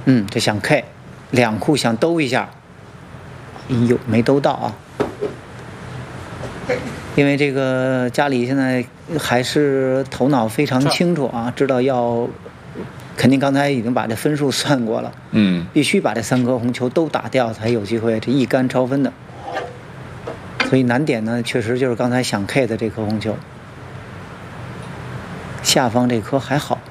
这想 K，两库想兜一下，哎呦，没兜到啊。因为这个家里现在还是头脑非常清楚啊，知道肯定刚才已经把这分数算过了，必须把这3颗红球都打掉才有机会这一杆超分的。所以难点呢，确实就是刚才想 K 的这颗红球，下方这颗还好。